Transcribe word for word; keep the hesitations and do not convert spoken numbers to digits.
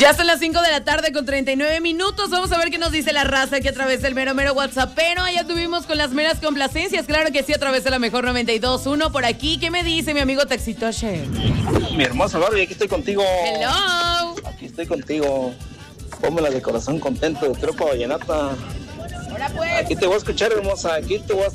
Ya son las cinco de la tarde con treinta y nueve minutos. Vamos a ver qué nos dice la raza aquí a través del mero mero WhatsAppero. Allá tuvimos con las meras complacencias. Claro que sí, a través de la mejor noventa y dos punto uno por aquí. ¿Qué me dice mi amigo Taxitoche? Mi hermosa Barbie, aquí estoy contigo. Hello. Aquí estoy contigo. Pónmela de corazón contento de Tropa Vallenata. Ahora pues. Aquí te voy a escuchar, hermosa. Aquí te voy a